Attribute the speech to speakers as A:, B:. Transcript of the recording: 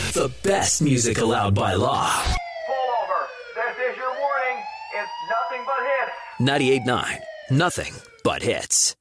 A: The best music allowed by law.
B: Pull over. This is your warning. It's nothing but hits.
A: 98.9. Nothing but hits.